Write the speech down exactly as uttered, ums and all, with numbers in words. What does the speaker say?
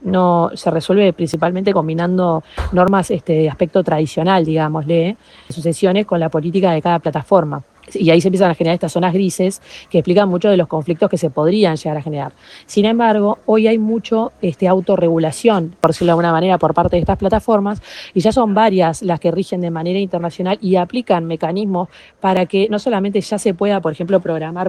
no se resuelve principalmente combinando normas este, de aspecto tradicional, digámosle, sucesiones con la política de cada plataforma. Y ahí se empiezan a generar estas zonas grises que explican mucho de los conflictos que se podrían llegar a generar. Sin embargo, hoy hay mucho este, autorregulación, por decirlo de alguna manera, por parte de estas plataformas, y ya son varias las que rigen de manera internacional y aplican mecanismos para que no solamente ya se pueda, por ejemplo, programar